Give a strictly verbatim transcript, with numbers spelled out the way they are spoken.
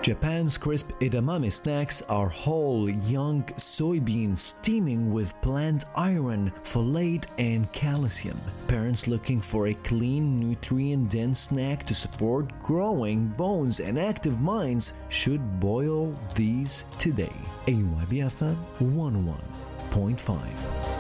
Japan's crisp edamame snacks are whole, young soybeans steaming with plant iron, folate, and calcium. Parents looking for a clean, nutrient-dense snack to support growing bones and active minds should boil these today. A Y B F M one oh one point five.